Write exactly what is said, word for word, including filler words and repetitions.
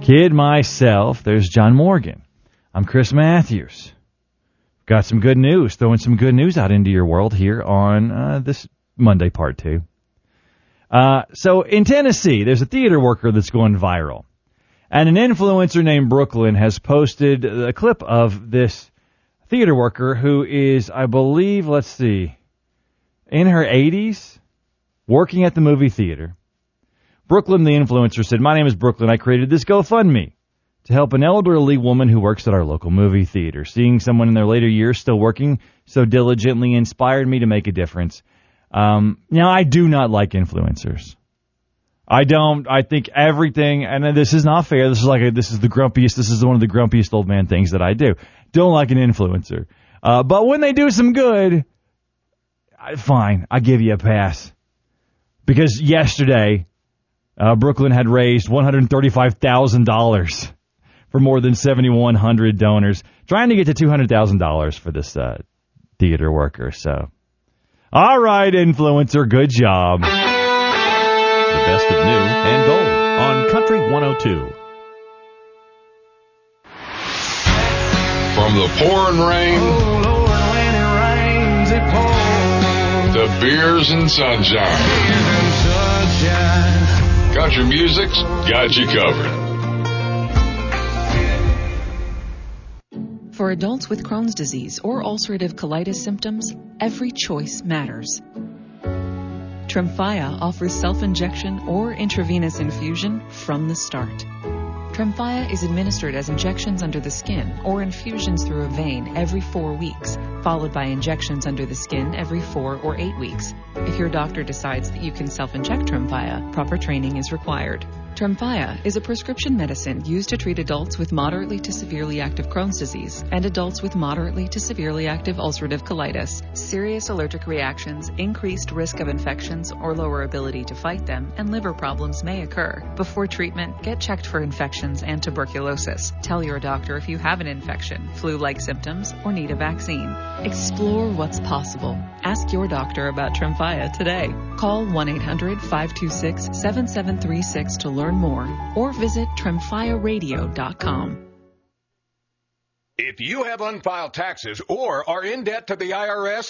Kid myself, there's John Morgan. I'm Chris Matthews. Got some good news, throwing some good news out into your world here on uh, this Monday part two. Uh, so in Tennessee, there's a theater worker that's going viral. And an influencer named Brooklyn has posted a clip of this theater worker who is, I believe, let's see, in her eighties, working at the movie theater. Brooklyn, the influencer, said, "My name is Brooklyn. I created this GoFundMe to help an elderly woman who works at our local movie theater. Seeing someone in their later years still working so diligently inspired me to make a difference." Um, now, I do not like influencers. I don't. I think everything, and this is not fair. This is like a, this is the grumpiest. This is one of the grumpiest old man things that I do. Don't like an influencer. Uh, but when they do some good, I, fine, I give you a pass. Because yesterday, uh, Brooklyn had raised one hundred thirty-five thousand dollars for more than seven thousand one hundred donors, trying to get to two hundred thousand dollars for this uh, theater worker. So, all right, influencer, good job. The best of new and gold on Country one oh two. From the pouring rain Oh, Lord, when it rains, it pours. to beers and sunshine, Beers and sunshine. country music's got you covered. For adults with Crohn's disease or ulcerative colitis symptoms, every choice matters. Tremfya offers self-injection or intravenous infusion from the start. Tremfya is administered as injections under the skin or infusions through a vein every four weeks, followed by injections under the skin every four or eight weeks. If your doctor decides that you can self-inject Tremfya, proper training is required. Tremfya is a prescription medicine used to treat adults with moderately to severely active Crohn's disease and adults with moderately to severely active ulcerative colitis. Serious allergic reactions, increased risk of infections or lower ability to fight them, and liver problems may occur. Before treatment, get checked for infections and tuberculosis. Tell your doctor if you have an infection, flu-like symptoms, or need a vaccine. Explore what's possible. Ask your doctor about Tremfya today. Call one eight hundred five two six seven seven three six to learn more, or visit tremfya radio dot com. If you have unfiled taxes or are in debt to the I R S,